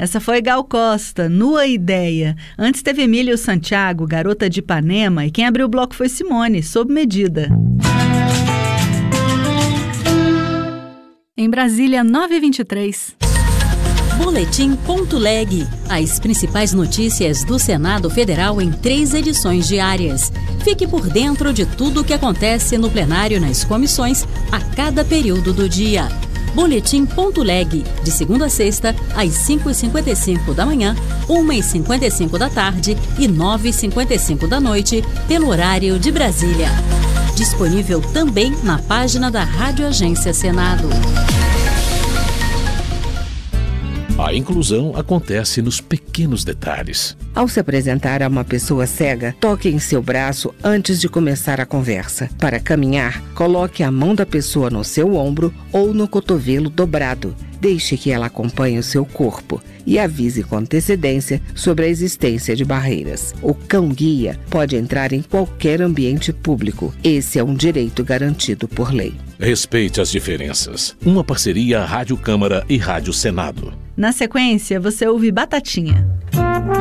Essa foi Gal Costa, Nua Ideia. Antes teve Emílio Santiago, Garota de Ipanema, e quem abriu o bloco foi Simone, Sob Medida. Em Brasília, 9h23. Boletim.leg. As principais notícias do Senado Federal em 3 edições diárias. Fique por dentro de tudo o que acontece no plenário nas comissões a cada período do dia. Boletim.leg. De segunda a sexta, às 5h55 da manhã, 1h55 da tarde e 9h55 da noite, pelo horário de Brasília. Disponível também na página da Rádio Agência Senado. A inclusão acontece nos pequenos detalhes. Ao se apresentar a uma pessoa cega, toque em seu braço antes de começar a conversa. Para caminhar, coloque a mão da pessoa no seu ombro ou no cotovelo dobrado. Deixe que ela acompanhe o seu corpo e avise com antecedência sobre a existência de barreiras. O cão-guia pode entrar em qualquer ambiente público. Esse é um direito garantido por lei. Respeite as diferenças. Uma parceria Rádio Câmara e Rádio Senado. Na sequência, você ouve Batatinha.